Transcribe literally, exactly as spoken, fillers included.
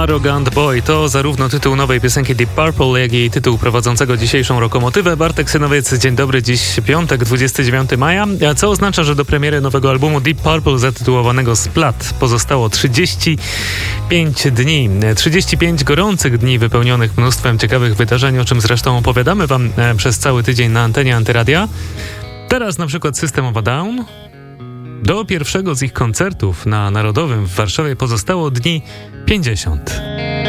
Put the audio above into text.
Arrogant Boy to zarówno tytuł nowej piosenki Deep Purple, jak i tytuł prowadzącego dzisiejszą Rokomotywę. Bartek Synowiec, dzień dobry. Dziś piątek, dwudziestego dziewiątego maja, co oznacza, że do premiery nowego albumu Deep Purple zatytułowanego Splat pozostało trzydzieści pięć dni. trzydzieści pięć gorących dni wypełnionych mnóstwem ciekawych wydarzeń, o czym zresztą opowiadamy wam przez cały tydzień na antenie Antyradia. Teraz na przykład System of a Down. Do pierwszego z ich koncertów na Narodowym w Warszawie pozostało dni pięćdziesiąt.